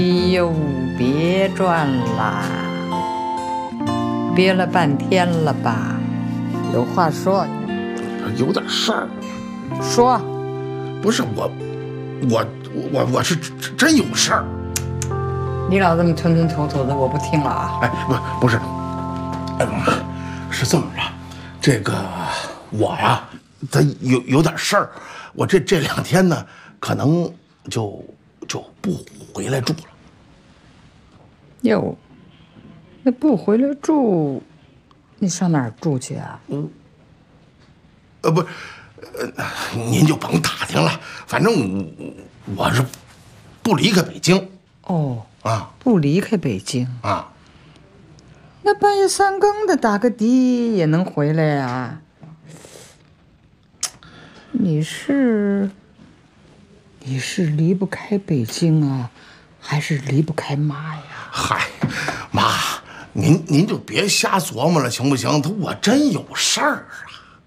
哎呦，别转啦，憋了半天了吧？有话说。 有点事儿。 说。 不是我是真有事儿。 你老这么吞吞吐吐的，我不听了啊！ 哎，不是，是这么着，这个我呀，他有点事儿，我这2天呢，可能就不回来住了。 哟，那不回来住，你上哪儿住去啊？ 不，您就甭打听了，反正我是不离开北京。 哦。 啊， 不离开北京啊。 那半夜3更的打个的也能回来呀？你是离不开北京啊，还是离不开妈呀？ 嗨，妈，您就别瞎琢磨了，行不行？我真有事儿啊。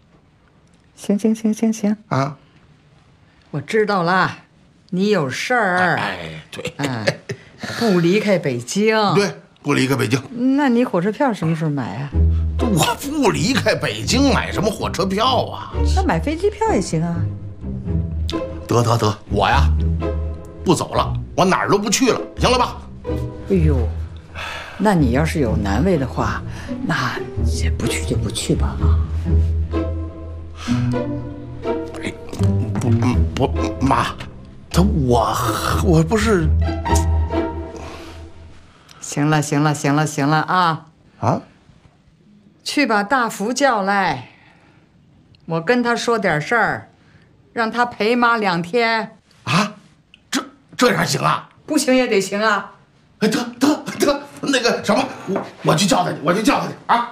行啊， 我知道了，你有事儿。 哎，对。 不离开北京。 对，不离开北京。 那你火车票什么时候买啊？ 我不离开北京，买什么火车票啊？ 那买飞机票也行啊。 得，我呀不走了，我哪儿都不去了，行了吧？ 哎呦，那你要是有难为的话，那也不去就不去吧啊。 不，妈，我不是。 行了啊！ 啊， 去把大福叫来，我跟他说点事儿，让他陪妈2天。 啊，这样行啊？ 不行也得行啊！ 哎，得，那个什么，我去叫他去啊！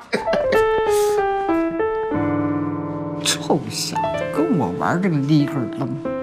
臭小子，跟我玩这个立个楞。